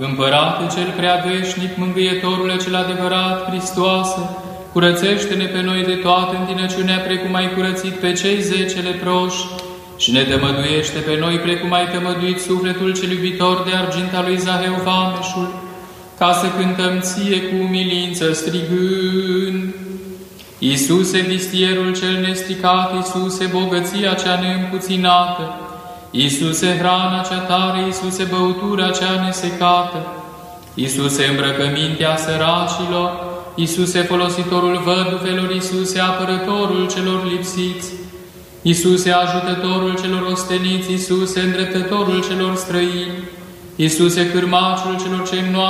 Împărate cel prea veșnic, mângâietorule cel adevărat, Hristoase, curățește-ne pe noi de toată întinăciunea, precum ai curățit pe cei 10 leproși, și ne tămăduiește pe noi, precum ai tămăduit sufletul cel iubitor de argint al lui Zaheu vameșul, ca să cântăm ție cu umilință strigând: Iisuse, vistierul cel nestricat, Iisuse, bogăția cea neîmpuținată, Iisuse, hrana cea tare, Iisuse, băutura cea nesecată, Iisuse, îmbrăcămintea săracilor, Iisuse, folositorul văduvelor, Iisuse, apărătorul celor lipsiți, Iisuse, ajutătorul celor osteniți, Iisuse, îndreptătorul celor străini, Iisuse, cârmaciul celor ce